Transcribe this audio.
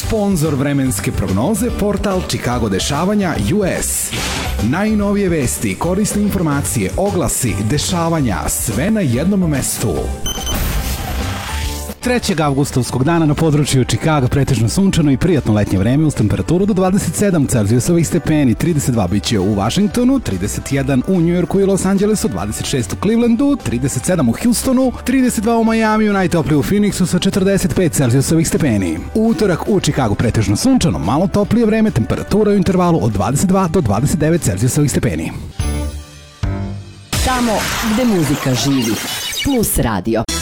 Sponzor vremenske prognoze, portal Chicago dešavanja US. Najnovije vesti, korisne informacije, oglasi, dešavanja, sve na jednom mestu. 3. avgustovskog dana na području Čikaga pretežno sunčano i prijatno letnje vreme uz temperaturu do 27 Celzijusovih stepeni, 32 biće u Washingtonu, 31 u Njujorku i Los Angelesu, 26 u Clevelandu, 37 u Houstonu, 32 u Majamiju, najtoplije u Phoenixu sa 45 Celzijusovih stepeni. U utorak u Čikagu pretežno sunčano, malo toplije vreme, temperatura u intervalu od 22 do 29 Celzijusovih stepeni. Tamo gde muzika živi. Plus radio.